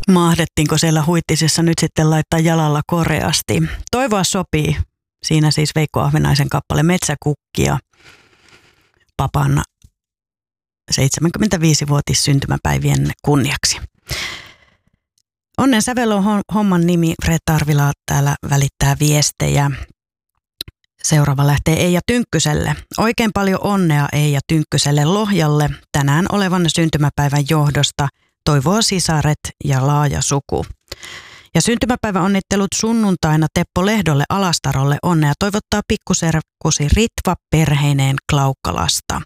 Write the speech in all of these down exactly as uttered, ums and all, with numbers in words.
Mahdettiinko siellä Huittisissa nyt sitten laittaa jalalla koreasti? Toivoa sopii. Siinä siis Veikko Ahvenaisen kappale Metsäkukkia papan seitsemänkymmentäviisivuotis syntymäpäivien kunniaksi. Onnen sävel on homman nimi. Fred Tarvila täällä välittää viestejä. Seuraava lähtee Eija Tynkkyselle. Oikein paljon onnea Eija Tynkkyselle Lohjalle tänään olevan syntymäpäivän johdosta. Toivoo sisaret ja laaja suku. Ja syntymäpäivän onnittelut sunnuntaina Teppo Lehdolle Alastarolle. Onnea toivottaa pikkuserkkusi Ritva perheineen Klaukkalasta.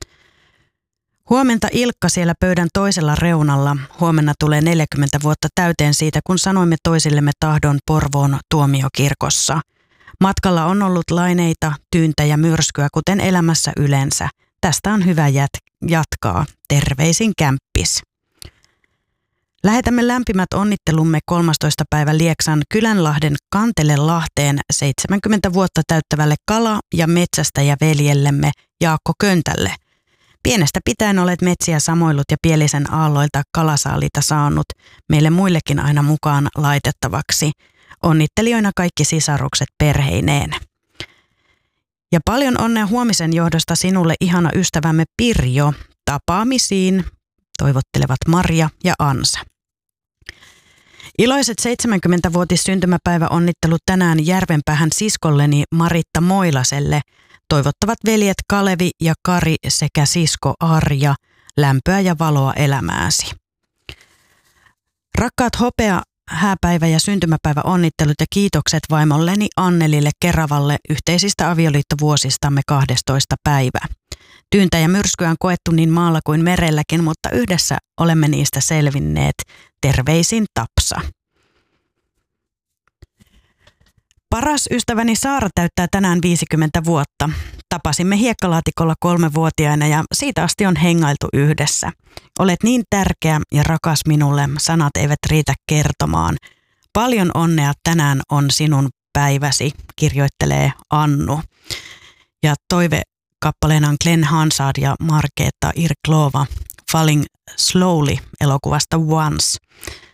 Huomenta Ilkka siellä pöydän toisella reunalla. Huomenna tulee neljäkymmentä vuotta täyteen siitä, kun sanoimme toisillemme tahdon Porvoon tuomiokirkossa. Matkalla on ollut laineita, tyyntä ja myrskyä, kuten elämässä yleensä. Tästä on hyvä jat- jatkaa. Terveisin Kämppis. Lähetämme lämpimät onnittelumme kolmastoista päivä Lieksan Kylänlahden Kantelelahteen seitsemänkymmentä vuotta täyttävälle kala- ja metsästäjäveljellemme Jaakko Köntälle. Pienestä pitäen olet metsiä samoillut ja Pielisen aalloilta kalasaalita saanut, meille muillekin aina mukaan laitettavaksi. Onnittelijoina kaikki sisarukset perheineen. Ja paljon onnea huomisen johdosta sinulle ihana ystävämme Pirjo. Tapaamisiin toivottelevat Marja ja Ansa. Iloiset seitsemänkymmentävuotis syntymäpäivä onnittelut tänään Järvenpäähän siskolleni Maritta Moilaselle. Toivottavat veljet Kalevi ja Kari sekä sisko Arja, lämpöä ja valoa elämääsi. Rakkaat hopea, hääpäivä ja syntymäpäivä onnittelut ja kiitokset vaimolleni Annelille Keravalle yhteisistä avioliittovuosistamme kahdestoista päivä. Tyyntä ja myrskyä on koettu niin maalla kuin merelläkin, mutta yhdessä olemme niistä selvinneet. Terveisin Tapsa. Paras ystäväni Saara täyttää tänään viisikymmentä vuotta. Tapasimme hiekkalaatikolla kolmevuotiaana ja siitä asti on hengailtu yhdessä. Olet niin tärkeä ja rakas minulle, sanat eivät riitä kertomaan. Paljon onnea, tänään on sinun päiväsi, kirjoittelee Annu. Ja toivekappaleena on Glenn Hansard ja Markeetta Irklova Falling Slowly elokuvasta Once.